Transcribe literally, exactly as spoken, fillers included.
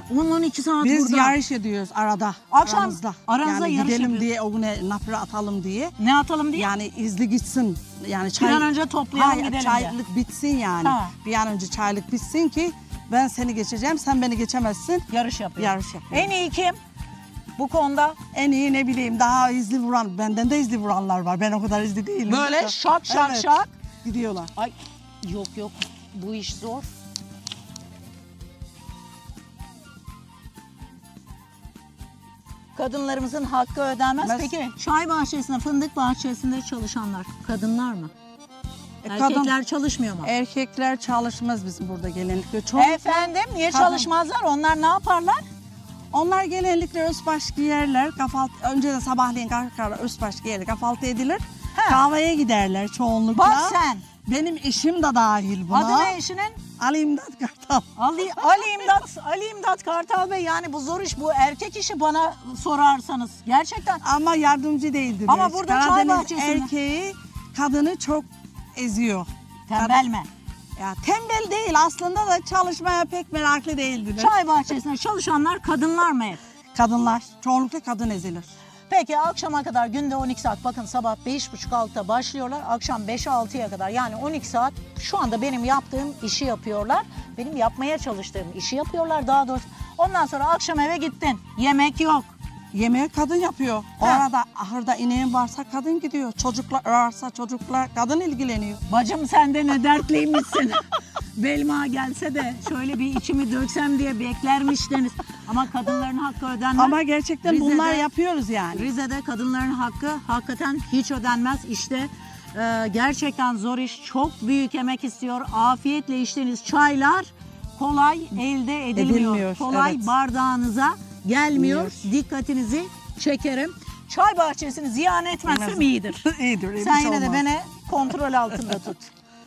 on on iki saat Biz burada. yarış ediyoruz arada. Akşam aramızda. aranızda yani yarış gidelim yapıyoruz. diye, o güne nafile atalım diye. Ne atalım diye? Yani izli gitsin. Yani çay, Bir an önce toplayalım Hayır, gidelim çaylık diye. bitsin yani. Ha. Bir an önce çaylık bitsin ki ben seni geçeceğim, sen beni geçemezsin. Yarış yapıyoruz. Yarış yapıyoruz. En iyi kim? Bu konuda En iyi ne bileyim, daha izli vuran, benden de izli vuranlar var. Ben o kadar izli değilim. böyle şak şak Evet, şak. gidiyorlar. Ay yok yok, bu iş zor. Kadınlarımızın hakkı ödenmez. Mes- Peki çay bahçesinde, fındık bahçesinde çalışanlar kadınlar mı? E, Erkekler kadın- çalışmıyor mu? Erkekler çalışmaz bizim burada genellikle. Çok, Efendim niye Kadın. çalışmazlar? Onlar ne yaparlar? onlar genellikle üst-baş giyerler. Kahvaltı, önceden sabahleyin kalkarlar, üst-baş giyerler, kahvaltı edilir. He. Kahveye giderler çoğunlukla. Bak sen. Benim eşim de dahil buna. Adı ne eşinin? Ali İmdat Kartal. Ali, Ali İmdat, Ali İmdat Kartal Bey, yani bu zor iş, bu erkek işi bana sorarsanız. Gerçekten. Ama yardımcı değildir. Ama hiç. burada çay Karadeniz bahçesinde- erkeği kadını çok eziyor. Tembel mi? Ya tembel değil, aslında da çalışmaya pek meraklı değildir. Çay bahçesinde çalışanlar kadınlar mı hep? Kadınlar, çoğunlukla kadın ezilir. Peki akşama kadar günde on iki saat, bakın sabah beş buçuk altıda başlıyorlar, akşam beş altıya kadar, yani on iki saat şu anda benim yaptığım işi yapıyorlar. Benim yapmaya çalıştığım işi yapıyorlar daha doğrusu. Ondan sonra akşam eve gittin, yemek yok. Yemeği kadın yapıyor. O Ha. arada ahırda ineğin varsa kadın gidiyor. Çocuklar varsa çocuklar, kadın ilgileniyor. Bacım sen de ne dertliymişsin. Belma gelse de şöyle bir içimi döksem diye beklermiştiniz. Ama kadınların hakkı ödenmez. Ama gerçekten Rize'de- bunlar yapıyoruz yani. Rize'de kadınların hakkı hakikaten hiç ödenmez. İşte e, gerçekten zor iş, çok büyük emek istiyor. Afiyetle içtiğiniz çaylar kolay elde edilmiyor. Edilmiyor, Kolay evet. bardağınıza gelmiyor. Gelmiyor. Dikkatinizi çekerim. Çay bahçesini ziyan etmezsem iyidir. İyidir. iyi bir Sen şey yine de olmaz. beni kontrol altında tut.